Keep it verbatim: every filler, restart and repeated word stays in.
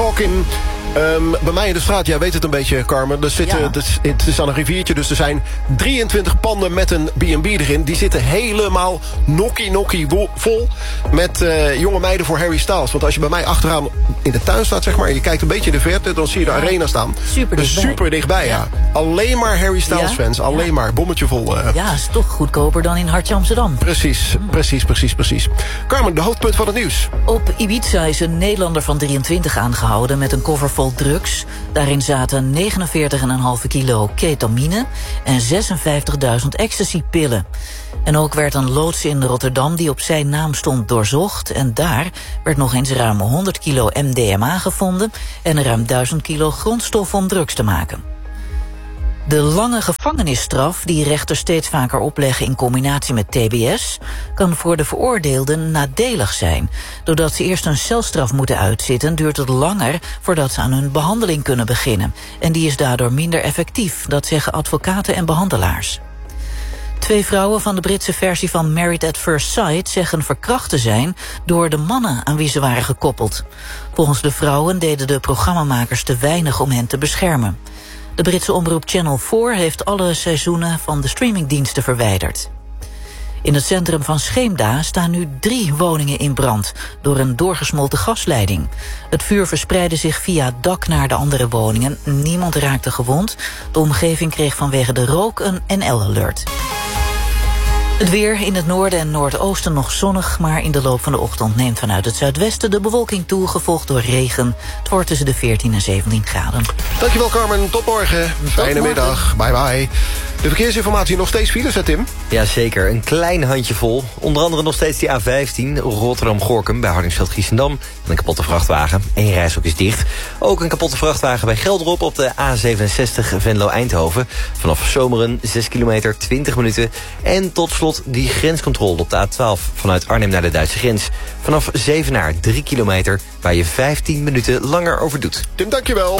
Talking. Um, bij mij in de straat, jij weet het een beetje, Carmen. Er zitten, Ja. het, is, het is aan een riviertje, dus er zijn drieëntwintig panden met een B en B erin. Die zitten helemaal nokkie nokkie vol met uh, jonge meiden voor Harry Styles. Want als je bij mij achteraan in de tuin staat, zeg maar, en je kijkt een beetje in de verte, dan zie je de Ja. arena staan. Super dus dichtbij. super dichtbij, ja. Ja. Alleen maar Harry Styles Ja. fans, alleen Ja. maar. Bommetje vol. Uh. Ja, is toch goedkoper dan in Hartje Amsterdam. Precies, precies, precies, precies. Carmen, de hoofdpunt van het nieuws. Op Ibiza is een Nederlander van drieëntwintig aangehouden met een koffer vol drugs. Daarin zaten negenenveertig komma vijf kilo ketamine en zesenvijftigduizend ecstasypillen. En ook werd een loods in Rotterdam die op zijn naam stond doorzocht. En daar werd nog eens ruim honderd kilo M D M A gevonden en ruim duizend kilo grondstof om drugs te maken. De lange gevangenisstraf die rechters steeds vaker opleggen in combinatie met T B S... kan voor de veroordeelden nadelig zijn. Doordat ze eerst een celstraf moeten uitzitten, duurt het langer voordat ze aan hun behandeling kunnen beginnen. En die is daardoor minder effectief, dat zeggen advocaten en behandelaars. Twee vrouwen van de Britse versie van Married at First Sight zeggen verkracht te zijn door de mannen aan wie ze waren gekoppeld. Volgens de vrouwen deden de programmamakers te weinig om hen te beschermen. De Britse omroep Channel vier heeft alle seizoenen van de streamingdiensten verwijderd. In het centrum van Scheemda staan nu drie woningen in brand door een doorgesmolten gasleiding. Het vuur verspreidde zich via het dak naar de andere woningen. Niemand raakte gewond. De omgeving kreeg vanwege de rook een N L-alert. Het weer in het noorden en noordoosten nog zonnig, maar in de loop van de ochtend neemt vanuit het zuidwesten de bewolking toe, gevolgd door regen. Het wordt tussen de veertien en zeventien graden. Dankjewel, Carmen. Tot morgen. Fijne morgen. middag. Bye bye. De verkeersinformatie nog steeds files, hè, Tim? Jazeker, een klein handjevol. Onder andere nog steeds die A vijftien, Rotterdam-Gorkum bij Hardingsveld-Giessendam. Een kapotte vrachtwagen, één reishok is dicht. Ook een kapotte vrachtwagen bij Gelderop op de A zevenenzestig Venlo-Eindhoven. Vanaf Zomeren zes kilometer, twintig minuten. En tot slot die grenscontrole op de A twaalf vanuit Arnhem naar de Duitse grens. Vanaf Zevenaar drie kilometer, waar je vijftien minuten langer over doet. Tim, dankjewel.